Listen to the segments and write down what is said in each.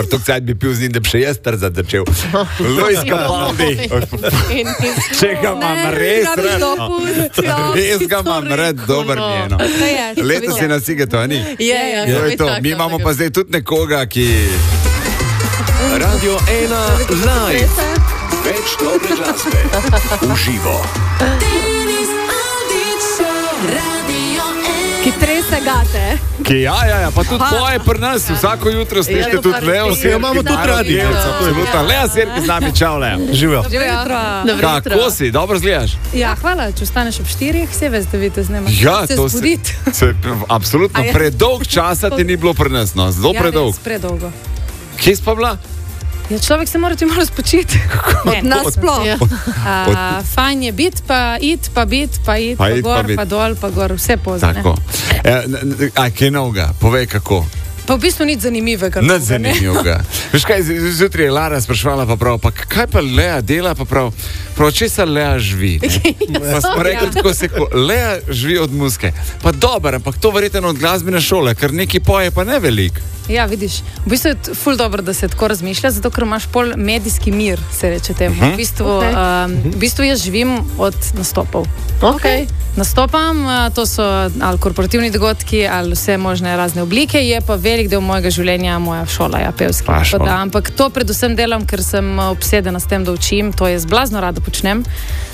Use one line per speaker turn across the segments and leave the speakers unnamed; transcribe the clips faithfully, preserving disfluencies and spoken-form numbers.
Tok cajt bi pil z njim, da bi še jaz trzat začel. Luis Capaldi. Če ga imam res rad. Res ga imam rad, dober mi je, no. Leto si na Sigetu, a ni?
Je, je.
Mi imamo pa zdaj tudi nekoga, ki...
Radio ena Live. Več dobre glasbe. Uživo.
Ki trese gate.
Ki, ja, ja, ja, pa tudi tvoje pri nas, vsako jutro slište
Ja,
tudi Leo Sirki.
imamo tudi radi.
Absolutno, Lea Sirki z nami, čau, Lea.
Živijo.
Kako si, dobro zgledaš?
Ja, hvala, če ostaneš ob štirih, vse veste, da vidite z njima.
Ja,
se
to se,
zbuditi.
se, absolutno,
A je?
predolg časa ti ni bilo pri nas, no, zelo
Ja,
predolg.
res, predolgo.
Kje si pa bila?
Ja, človek se mora ti malo spočiti. Ne, nasploh. Ja. A, fajn je biti, pa id, pa biti, pa id,
Pa
pa,
id, pa
gor,
bit.
pa dol, pa gor, vse pozne.
Tako. E, n- n- a, kaj novega? Povej kako.
Pa v bistvu nič zanimivega.
Ne zanimivega. Veš kaj, z- zjutraj je Lara sprašvala pa prav, pa kaj pa Lea dela, pa prav, prav česa Lea živi? Ne? Pa smo rekli tako se, ko Lea živi od muzike. Pa dober, ampak to verjetno od glasbene šole, ker neki poje pa ne velik.
Ja, vidiš, v bistvu je t- ful dobro, da se tako razmišlja, zato ker imaš pol medijski mir, se reče temu.
Mhm.
V bistvu,
Okay.
um, v bistvu jaz živim od nastopov.
Okay.
Nastopam, uh, to so ali korporativni dogodki, ali vse možne razne oblike, je pa velik del mojega življenja moja šola, ja, pevski.
Pa,
Tako
šola.
da, ampak to predvsem delam, ker sem uh, obsedena s tem, da učim, to jaz blazno rada počnem.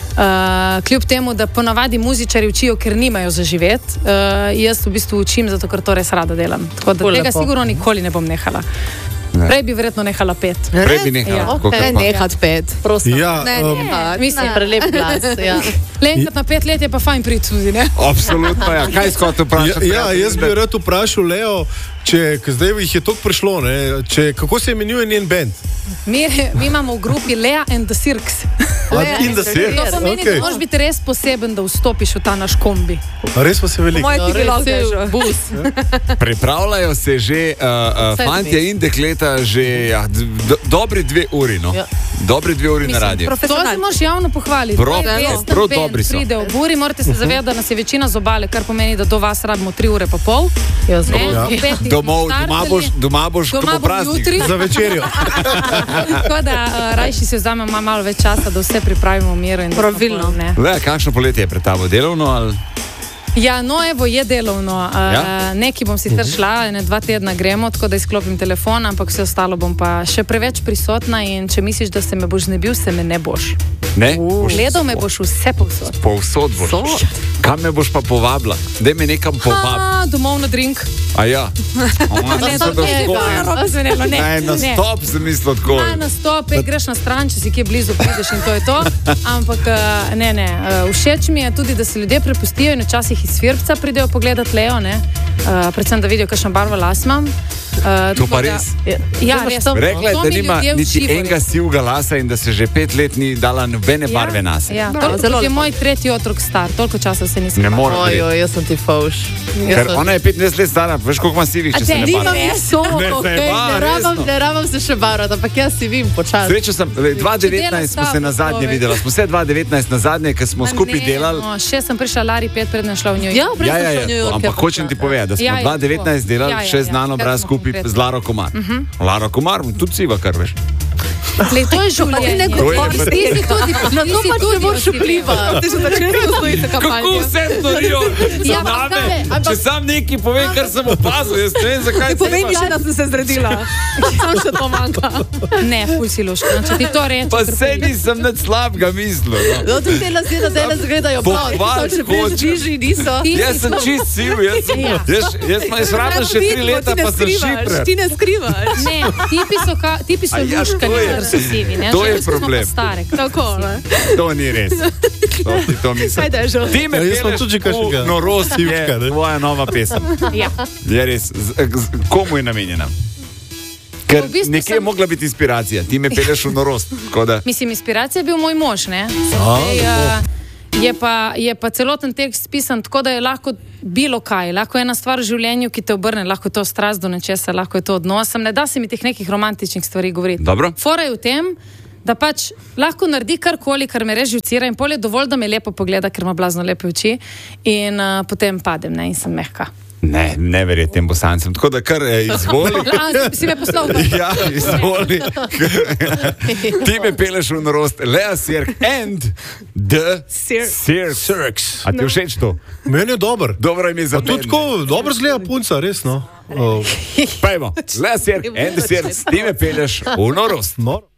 Uh, kljub temu, da ponavadi muzičari učijo, ker nimajo za živeti, uh, jaz v bistvu učim, zato ker to res rada delam. Tako da
Ful
tega
lepo.
sigurno nikoli ne bom nehala.
Ne.
Prej bi verjetno nehala pet.
Prej bi nehala.
Ja.
tako
Ne
kot pa.
nehat pet, prosim.
Ja,
ne,
um,
nehat.
mislim-
Ne. Prelep glas, ja.
Le enkrat na pet let je pa fajn priti tudi, ne?
Absolutno, ja. Kaj skot
Ja,
vprašati?
ja, jaz bi rad vprašal Leo, če, ker zdaj jih je toliko prišlo, ne, če, kako se imenuje njen band?
Mi, mi imamo v grupi Lea and the Cirks.
A, in the Cirks,
To pomeni,
okej.
da moraš biti res poseben, da vstopiš v ta naš kombi.
A res pa se veliko.
Moj ti bi lahko
cel
že. Bus.
Pripravljajo se že uh, uh,
Sedmi.
fantje in dekleta že ja, d- do, dobri dve uri, no.
Ja.
Dobri dve uri na radiju.
To se moraš javno pohvaliti.
Prav,
To je
prav,
res
prav
band,
dobri so.
Pride v buri, morate se zavedati, da nas je večina z obale, kar pomeni, da do vas rabimo tri ure pa pol.
Ja,
Ne,
zelo.
Ja.
ob petih
Domov,
smo
doma
štartali.
boš, doma boš, ko
Doma
bo
bom
praznik.
jutri.
Za večerjo.
Tako da uh, rajši si vzamemo malo več časa, da vse pripravimo v miru. in da smo
Pravilno.
pol, ne.
Le, kakšno poletje je pred tabo? Delovno ali?
Ja, no, evo, je delovno. Uh,
Ja?
Neki bom sicer šla, ne dva tedna gremo, tako da izklopim telefon, ampak vse ostalo bom pa še preveč prisotna in če misliš, da se me boš znebil, se me ne boš.
Ne? Boš
Gledal me boš vse povsod.
Povsod boš.
Povsod.
Kam me boš pa povabila? Daj me nekam povabiti.
A, domov na drink.
A ja. Ona
Ne,
se
to
da
je
zgodi.
narobe zvenelo, ne.
Ne, na
ne.
stop sem mislil tako.
Na, na stop, ej, greš na stran, če si kje blizu, prideš in to je to. Ampak uh, ne, ne. Uh, všeč mi je tudi, da se ljudje prepustijo in včasih iz Svirpca pridejo pogledat Leo, ne. Uh, predvsem, da vidijo, kakšno barvo las imam. Uh,
To pa
tako da-
res.
Ja, res.
Rekla je,
To
da
mi
nima
ljudje
niti
uživajo.
enega sivega lasa in da se že pet let ni dala nobene barve nas.
Ja,
No,
to
zelo
je
lepo.
moj tretji otrok star, toliko časa se nisem.
Ne
bala.
morem. verjeti.
Ojoj, jaz sem ti fauš.
Ker ona je petnajst let stara, veš koliko ima sivih, če
A
se
te,
ne
nimam
barva.
jaz.
So,
Ne,
okay,
zdaj pa,
ne, rabam,
resno.
ne rabam se še barvati, ampak jaz si vim počasi.
Srečo sem, le, dva tisoč devetnajst smo se na zadnje
človek.
videli, smo se dva tisoč devetnajst na zadnje, ker smo
Ma
skupaj
ne,
delali.
No, še sem prišla Lari pet, preden je šla v New York.
Ja, prej
Ja,
sem
ja,
šel v New
ja,
York.
ampak hočem ti povedati, da smo
Ja, ja,
dva tisoč devetnajst
tako.
delali
Ja, ja,
še
ja,
znano
kar
braz
smo
skupaj
konkretno.
z Laro Komar. Laro Komar, tudi siva, kar veš.
Lej, to je življenje.
To je
Ti si tudi,
Na
ti
to
si
pač ne
tudi
moreš
osivel.
vplivati. Ti že začel stojiti kampanjo.
vse storijo
Ja, pa kaj,
ampak-
sam nekaj povem, kar sem opazil, jaz ne vem, zakaj
Povej mi še, da sem se zredila. Sam še to manjka.
Ne, ful si luška. No, če ti to rečem.
Pa se nisem nič slabega mislil. No.
No, tudi te lasje na zdaj zgledajo prav.
Pohval
Ti so, če prideš
hočem.
bližji, niso.
Ti
Jaz
si
sem
to-
čist siv, jaz sem,
Ja.
jaz, jaz sem izraben še tri leta, pa sem šiprer.
Ti ne skrivaš.
Ne, tipi so, ka, tipi so
A ja,
luškani,
to je-
kadar so sivi. Ne?
to je
Ženske smo pa
problem.
Stare,
Tako, ne.
To ni res. To, ti to mislim.
Kaj da je žal?
Ti me
Ja, jaz imam
peleš
tudi že kakšnega
v norost,
sivčka,
je
ne.
tvoja nova pesem.
Ja.
Je res. Z, z, komu je namenjena? Ker
V bistvu
nekje je
sem-
mogla biti inspiracija. Ti me peleš v norost. tako Da,
Mislim, inspiracija je bil moj mož, ne? Zdaj, uh, je, pa, je pa celoten tekst pisan tako, da je lahko bilo kaj. Lahko je ena stvar v življenju, ki te obrne, lahko je to strast do nečesa, lahko je to odnos. Ne da se mi teh nekih romantičnih stvari govoriti.
Dobro.
Fora je v tem, da pač lahko naredi karkoli, kar me res živcira in pol je dovolj, da me lepo pogleda, ker ima blazno lepe oči in uh, potem padem, ne, in sem mehka.
Ne, neverjetnim bosancem. Tako da kar eh, izvoli.
A, si me poslal.
Ja, izvoli. Ti me peleš v norost. Lea Sirk and the
Sirk.
Sirks. A ti všeč to?
Meni je dober.
Dobro ime za
To
band.
tako dobro zgleda punca, res no. Uh,
Pejmo. Lea Sirk and the Sirks. Ti me peleš v norost.
no.